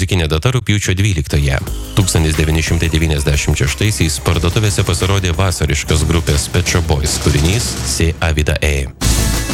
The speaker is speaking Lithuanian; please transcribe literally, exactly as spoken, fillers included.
muzikinė data rugpjūčio dvyliktoji. tūkstantis devyni šimtai devyniasdešimt šeštaisiais parduotuvėse pasirodė vasariškas grupės Pet Shop Boys kūrinys Se a vida e.